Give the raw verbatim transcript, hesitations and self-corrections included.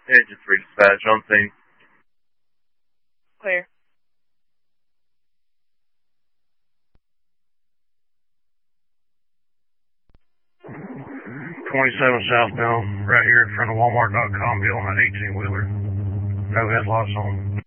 Engine three dispatch on scene. Clear. twenty-seven southbound, right here in front of Walmart dot com building, an eighteen-wheeler. No headlights on.